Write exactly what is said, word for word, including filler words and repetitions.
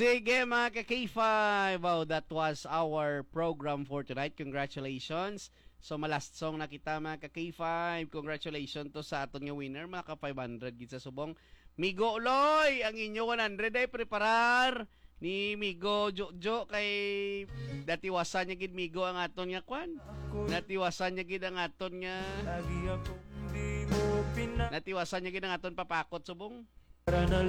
Sige mga ka-K five, wow, that was our program for tonight. Congratulations. So malast song na kita mga ka-K five. Congratulations to sa aton nga winner, mga ka five hundred gid sa subong. Migo Loy, ang inyo one hundred ay preparar ni Migo Jojo kay datiwasan niya gid Migo ang aton nga kwan. Natiwasan niya gid ang aton nga Lagi akong di mo pina Natiwasan niya gid ang aton papakot subong. Para na